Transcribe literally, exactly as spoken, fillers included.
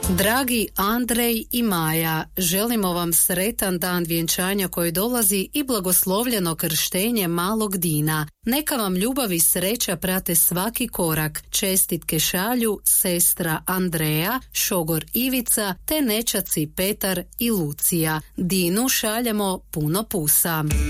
Dragi Andrej i Maja, želimo vam sretan dan vjenčanja koji dolazi i blagoslovljeno krštenje malog Dina. Neka vam ljubav i sreća prate svaki korak. Čestitke šalju sestra Andreja, šogor Ivica te nećaci Petar i Lucija. Dinu šaljemo puno pusa.